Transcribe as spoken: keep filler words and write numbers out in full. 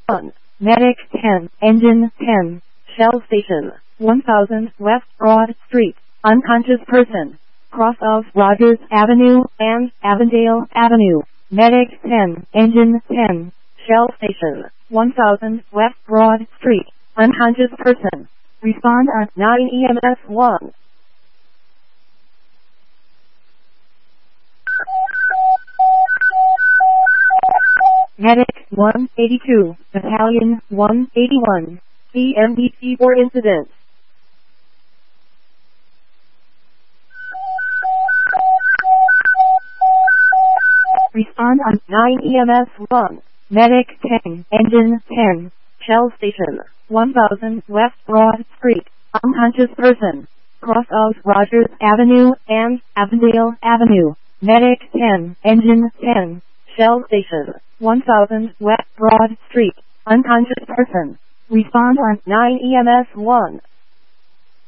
one. Medic ten, Engine ten, Shell Station, one thousand West Broad Street, unconscious person, cross of Rogers Avenue and Avondale Avenue. Medic ten, Engine ten, Shell Station, one thousand West Broad Street, unconscious person. Respond on nine E M S one. Medic one eighty-two, Battalion one eighty-one, C M D C for incident. Respond on nine E M S one. Medic ten, Engine ten, Shell Station, one thousand West Broad Street, unconscious person, cross of Rogers Avenue and Avondale Avenue. Medic ten, Engine ten, Shell Station, one thousand West Broad Street, unconscious person. Respond on nine E M S one.